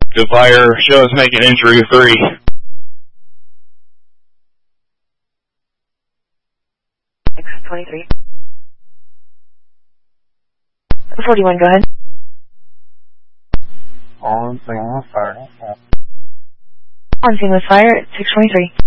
The fire shows making injury 3. Exit 23. 41, go ahead. On scene with fire. On scene with fire at 623.